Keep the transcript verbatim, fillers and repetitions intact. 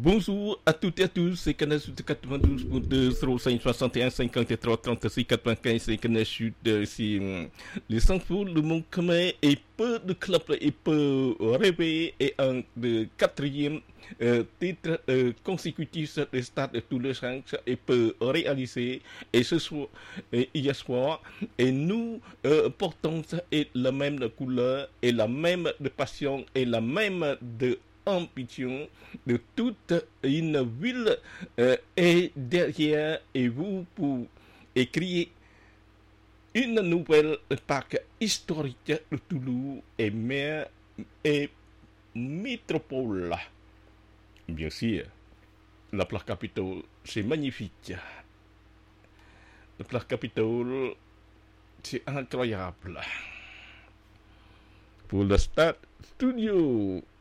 Bonjour à toutes et à tous, c'est Canal Sud quatre-vingt-douze point deux, zéro cinq soixante et un cinquante-trois trente-six quatre-vingt-quinze, c'est Canal Sud, c'est les cinq fous, le monde commun et peu de clubs et peu rêver et un de quatrième euh, titre euh, consécutif des stades de tous les rangs et peut réaliser et ce soir et hier soir et nous euh, portons et la même couleur et la même de passion et la même de ambition de toute une ville euh, est derrière et vous pour écrire une nouvelle parc historique de Toulouse et mer et métropole. Bien sûr, la place Capitole, c'est magnifique. La place Capitole, c'est incroyable. Pour le stade studio